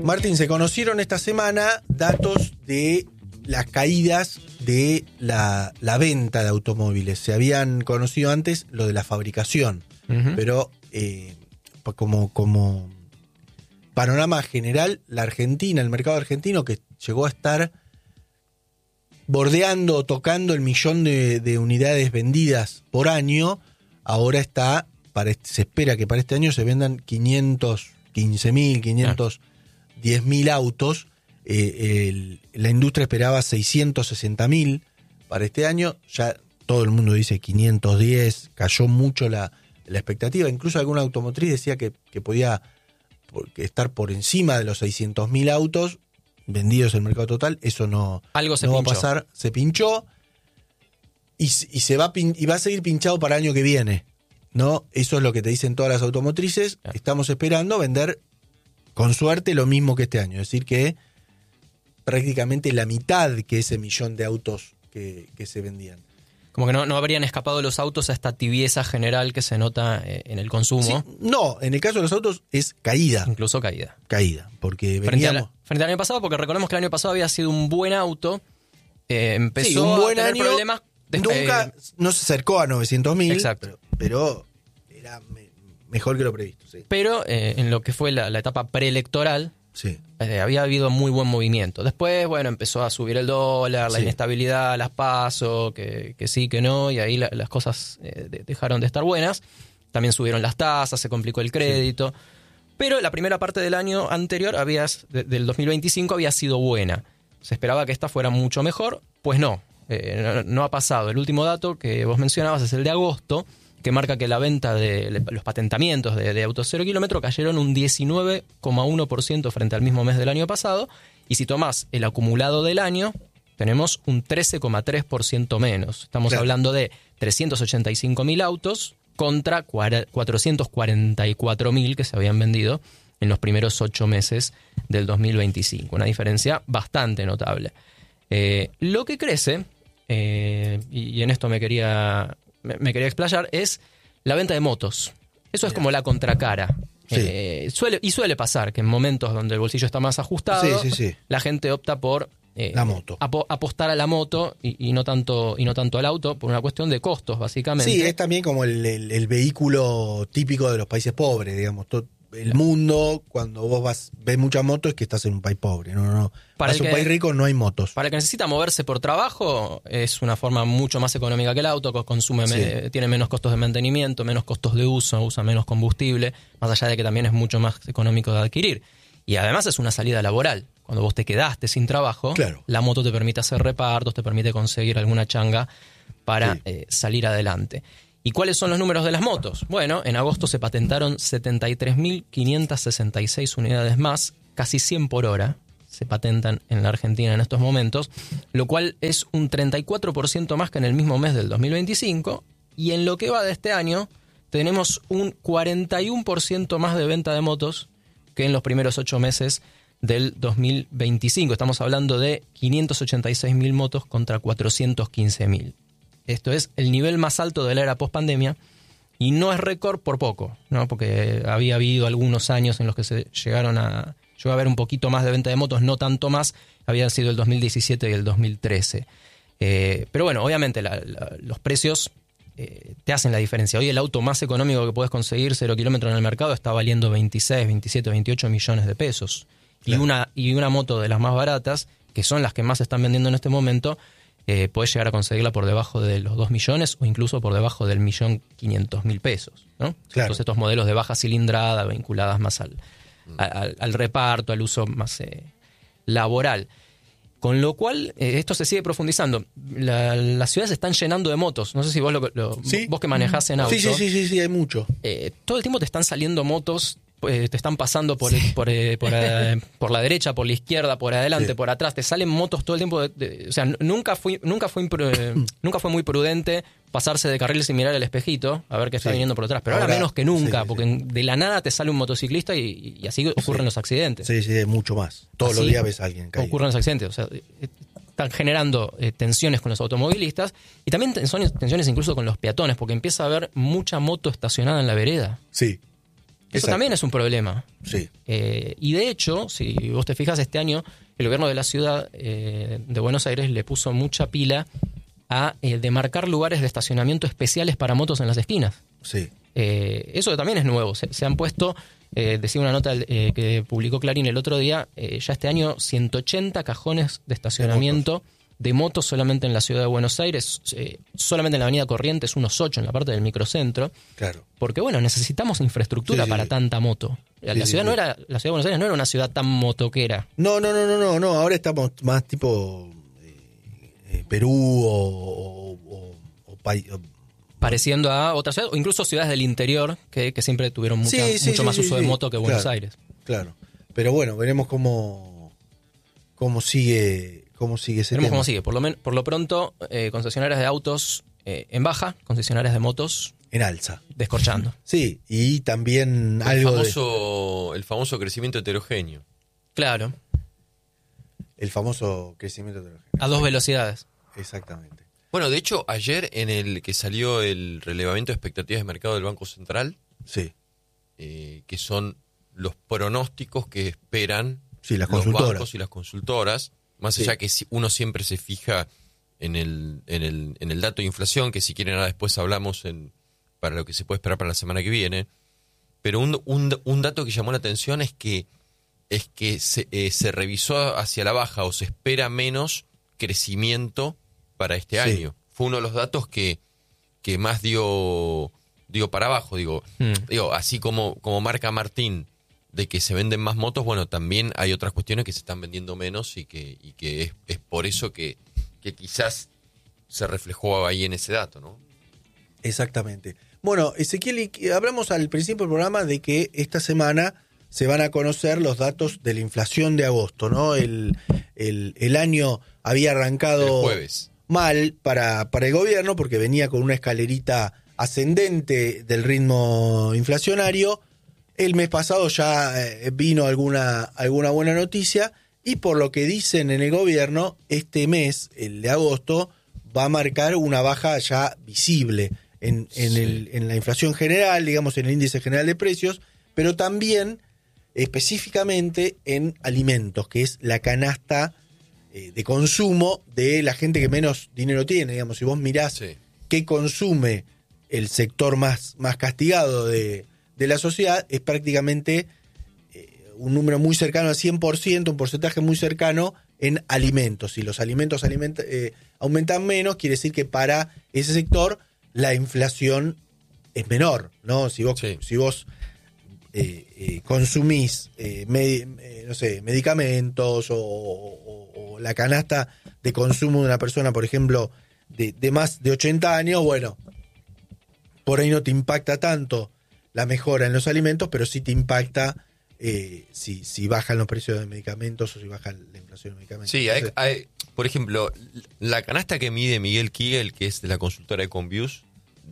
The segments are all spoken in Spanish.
Martín, se conocieron esta semana datos de las caídas de la venta de automóviles. Se habían conocido antes lo de la fabricación, pero como panorama general, la Argentina, el mercado argentino, que llegó a estar bordeando, tocando el 1.000.000 de unidades vendidas por año, ahora está, se espera que para este año se vendan 515.000, 510.000 autos. La industria esperaba 660.000 para este año. Ya todo el mundo dice 510, cayó mucho la expectativa. Incluso alguna automotriz decía que podía estar por encima de los 600.000 autos vendidos en el mercado total. Eso no va a pasar. Se pinchó y va a seguir pinchado para el año que viene, ¿no? Eso es lo que te dicen todas las automotrices. Estamos esperando vender con suerte lo mismo que este año. Es decir, que prácticamente la mitad que ese 1.000.000 de autos que se vendían. Como que no habrían escapado los autos a esta tibieza general que se nota en el consumo. Sí, no, en el caso de los autos es caída. Incluso caída. Caída, porque veníamos... Frente al año pasado, porque recordemos que el año pasado había sido un buen auto. Empezó un buen a tener año, problemas. Nunca no se acercó a 900.000. Exacto. Pero era mejor que lo previsto. Sí. Pero en lo que fue la etapa preelectoral, sí. Había habido muy buen movimiento. Después, empezó a subir el dólar, la inestabilidad, las PASO, que sí, que no, y ahí las cosas dejaron de estar buenas. También subieron las tasas, se complicó el crédito. Sí. Pero la primera parte del año anterior, del 2025, había sido buena. Se esperaba que esta fuera mucho mejor, pues no. No ha pasado. El último dato que vos mencionabas es el de agosto, que marca que la venta de los patentamientos de autos 0 kilómetro cayeron un 19,1% frente al mismo mes del año pasado, y si tomás el acumulado del año, tenemos un 13,3% menos. Estamos hablando de 385.000 autos contra 444.000 que se habían vendido en los primeros 8 meses del 2025. Una diferencia bastante notable. Lo que crece, y en esto me quería explayar, es la venta de motos. Eso es como la contracara. Sí. Suele pasar que en momentos donde el bolsillo está más ajustado, la gente opta por la moto. Apostar a la moto y no tanto al auto, por una cuestión de costos, básicamente. Sí, es también como el vehículo típico de los países pobres, digamos. El mundo, cuando vos ves muchas motos, es que estás en un país pobre. No. Para un país rico no hay motos. Para el que necesita moverse por trabajo, es una forma mucho más económica que el auto, tiene menos costos de mantenimiento, menos costos de uso, usa menos combustible, más allá de que también es mucho más económico de adquirir. Y además es una salida laboral. Cuando vos te quedaste sin trabajo, la moto te permite hacer repartos, te permite conseguir alguna changa para salir adelante. ¿Y cuáles son los números de las motos? Bueno, en agosto se patentaron 73.566 unidades más, casi 100 por hora, se patentan en la Argentina en estos momentos, lo cual es un 34% más que en el mismo mes del 2025, y en lo que va de este año tenemos un 41% más de venta de motos que en los primeros 8 meses del 2025. Estamos hablando de 586.000 motos contra 415.000. Esto es el nivel más alto de la era post-pandemia, y no es récord por poco, ¿no? Porque había habido algunos años en los que llegó a haber un poquito más de venta de motos, no tanto más, habían sido el 2017 y el 2013. Pero bueno, obviamente los precios te hacen la diferencia. Hoy el auto más económico que puedes conseguir 0 kilómetros en el mercado está valiendo 26, 27, 28 millones de pesos. Claro. Y una moto de las más baratas, que son las que más se están vendiendo en este momento, podés llegar a conseguirla por debajo de los 2 millones o incluso por debajo del 1.500.000 pesos, ¿no? Claro. Entonces estos modelos de baja cilindrada vinculadas más al reparto, al uso más laboral. Con lo cual, esto se sigue profundizando. Las ciudades se están llenando de motos. No sé si vos vos que manejás en auto. Sí, hay mucho. Todo el tiempo te están saliendo motos, te están pasando por la derecha, por la izquierda, por adelante, por atrás. Te salen motos todo el tiempo. O sea, nunca fue muy prudente pasarse de carril sin mirar el espejito a ver qué está viniendo por detrás. Pero ahora menos que nunca, porque de la nada te sale un motociclista y así ocurren los accidentes. Sí, mucho más. Todos los días ves a alguien caído. Ocurren los accidentes. O sea, están generando tensiones con los automovilistas y también tensiones incluso con los peatones, porque empieza a haber mucha moto estacionada en la vereda. Sí. Eso también es un problema. Sí. Y de hecho, si vos te fijas, este año el gobierno de la ciudad de Buenos Aires le puso mucha pila a demarcar lugares de estacionamiento especiales para motos en las esquinas. Sí. Eso también es nuevo. Se han puesto, decía una nota que publicó Clarín el otro día, ya este año 180 cajones de estacionamiento de motos solamente en la ciudad de Buenos Aires, solamente en la avenida Corrientes, unos 8 en la parte del microcentro. Claro. Porque bueno, necesitamos infraestructura para tanta moto. La ciudad de Buenos Aires no era una ciudad tan motoquera. No. Ahora estamos más tipo Perú o pareciendo a otras ciudades, o incluso ciudades del interior que siempre tuvieron mucho más uso de moto que Buenos Aires. Claro. Pero bueno, veremos cómo sigue ese tema. Cómo sigue. Por lo pronto, concesionarias de autos en baja, concesionarias de motos en alza. Descorchando. Sí, y también el famoso crecimiento heterogéneo. Claro. El famoso crecimiento heterogéneo. A dos velocidades. Exactamente. Bueno, de hecho, ayer en el que salió el relevamiento de expectativas de mercado del Banco Central, sí, que son los pronósticos que esperan las los bancos y las consultoras, más allá que uno siempre se fija en el dato de inflación, que si quieren ahora después hablamos para lo que se puede esperar para la semana que viene, pero un dato que llamó la atención es que se revisó hacia la baja o se espera menos crecimiento para este año. Fue uno de los datos que más dio para abajo, digo, así como marca Martín de que se venden más motos, bueno, también hay otras cuestiones que se están vendiendo menos y que es por eso que quizás se reflejó ahí en ese dato, ¿no? Exactamente. Bueno, Ezequiel, hablamos al principio del programa de que esta semana se van a conocer los datos de la inflación de agosto, ¿no? El año había arrancado el jueves mal para el gobierno porque venía con una escalerita ascendente del ritmo inflacionario. El mes pasado ya vino alguna buena noticia y por lo que dicen en el gobierno, este mes, el de agosto, va a marcar una baja ya visible en la inflación general, digamos, en el índice general de precios, pero también específicamente en alimentos, que es la canasta de consumo de la gente que menos dinero tiene. Digamos, si vos mirás qué consume el sector más castigado de la sociedad, es prácticamente un número muy cercano al 100%, un porcentaje muy cercano en alimentos. Si los alimentos aumentan menos, quiere decir que para ese sector la inflación es menor, ¿no? Si vos consumís medicamentos o la canasta de consumo de una persona, por ejemplo, de más de 80 años, bueno, por ahí no te impacta tanto la mejora en los alimentos, pero sí te impacta si bajan los precios de medicamentos o si baja la inflación de medicamentos. Sí, hay, por ejemplo, la canasta que mide Miguel Kigel, que es de la consultora Econviews,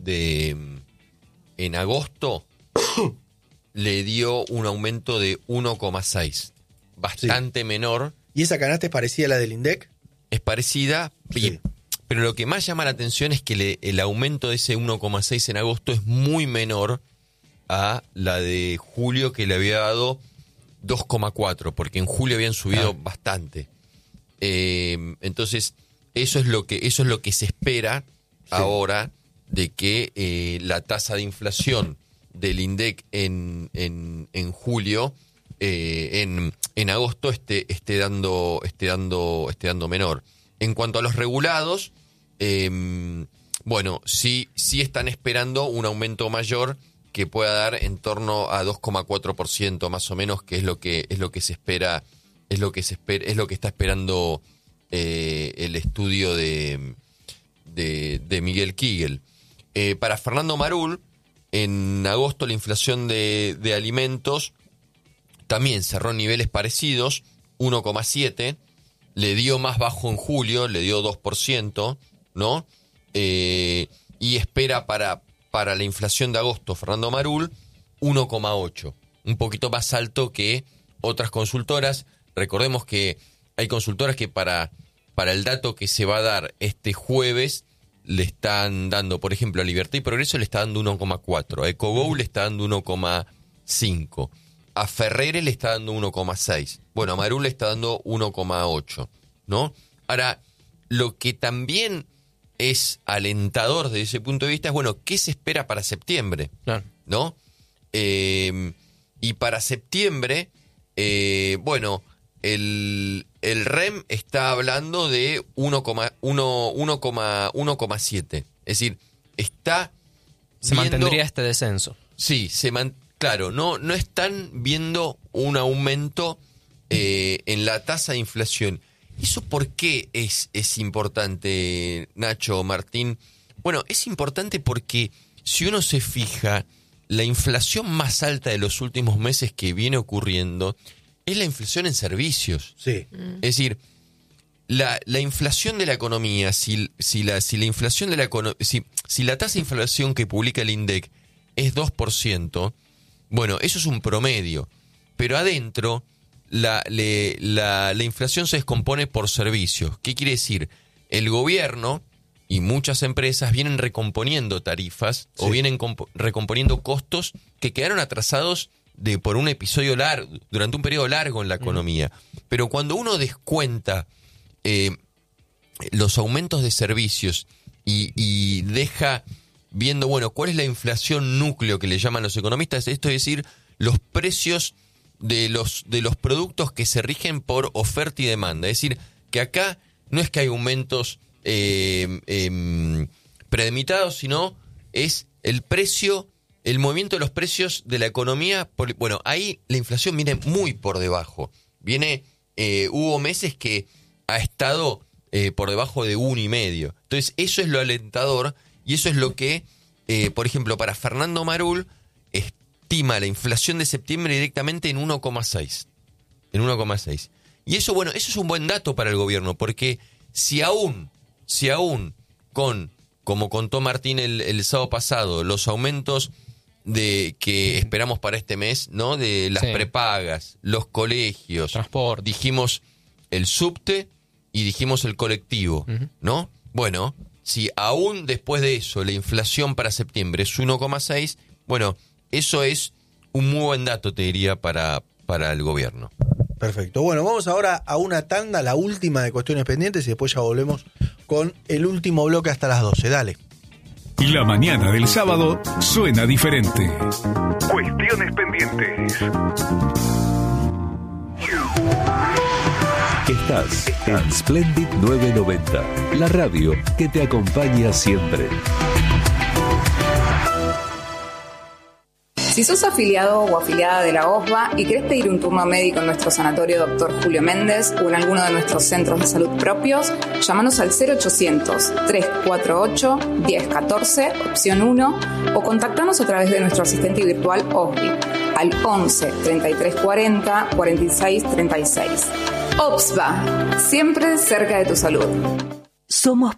en agosto le dio un aumento de 1,6, bastante menor. ¿Y esa canasta es parecida a la del INDEC? Es parecida, pero lo que más llama la atención es que el aumento de ese 1,6 en agosto es muy menor a la de julio, que le había dado 2,4, porque en julio habían subido bastante. Entonces, eso es lo que se espera ahora, de que la tasa de inflación del INDEC en julio, en agosto esté dando menor. En cuanto a los regulados, bueno, sí están esperando un aumento mayor que pueda dar en torno a 2,4% más o menos, que es lo que se espera, es lo que está esperando el estudio de Miguel Kigel. Para Fernando Marul, en agosto la inflación de alimentos también cerró niveles parecidos, 1,7%, le dio más bajo en julio, le dio 2%, ¿no? Y espera para la inflación de agosto, Fernando Marul, 1,8%, un poquito más alto que otras consultoras. Recordemos que hay consultoras que para el dato que se va a dar este jueves le están dando, por ejemplo, a Libertad y Progreso le está dando 1,4%, a EcoGo le está dando 1,6%, 1,5. A Ferrere le está dando 1,6. Bueno, a Marul le está dando 1,8, ¿no? Ahora, lo que también es alentador desde ese punto de vista es, bueno, ¿qué se espera para septiembre? Claro. ¿No? Y para septiembre, bueno, el REM está hablando de 1,7. Es decir, está Se mantendría este descenso. Sí, claro, no están viendo un aumento en la tasa de inflación. ¿Eso por qué es importante, Nacho, Martín? Bueno, es importante porque si uno se fija, la inflación más alta de los últimos meses que viene ocurriendo es la inflación en servicios. Sí. Es decir, la inflación de la economía, si la tasa de inflación que publica el INDEC es 2%, bueno, eso es un promedio. Pero adentro, la inflación se descompone por servicios. ¿Qué quiere decir? El gobierno y muchas empresas vienen recomponiendo tarifas, sí, o vienen recomponiendo costos que quedaron atrasados por un episodio largo, durante un periodo largo en la economía. Pero cuando uno descuenta los aumentos de servicios y deja viendo, bueno, cuál es la inflación núcleo que le llaman los economistas, esto es decir, los precios de los productos que se rigen por oferta y demanda. Es decir, que acá no es que hay aumentos predelimitados, sino es el precio, el movimiento de los precios de la economía. Bueno, ahí la inflación viene muy por debajo. Hubo meses que ha estado por debajo de 1,5. Entonces, eso es lo alentador y eso es lo que, por ejemplo, para Fernando Marul, estima la inflación de septiembre directamente en 1,6. En 1,6. Y eso, bueno, eso es un buen dato para el gobierno, porque si aún como contó Martín el sábado pasado, los aumentos que esperamos para este mes, ¿no? De las prepagas, los colegios, transporte, dijimos el subte y dijimos el colectivo, ¿no? Bueno, si aún después de eso la inflación para septiembre es 1,6, bueno, eso es un muy buen dato, te diría, para el gobierno. Perfecto. Bueno, vamos ahora a una tanda, la última de Cuestiones Pendientes, y después ya volvemos con el último bloque hasta las 12. Dale. La mañana del sábado suena diferente. Cuestiones Pendientes. Estás en Splendid 990, la radio que te acompaña siempre. Si sos afiliado o afiliada de la OSBA y querés pedir un turno médico en nuestro sanatorio Dr. Julio Méndez o en alguno de nuestros centros de salud propios, llámanos al 0800-348-1014, opción 1, o contactanos a través de nuestro asistente virtual OSBI al 11 33 40 46 36. OSBA, siempre cerca de tu salud. Somos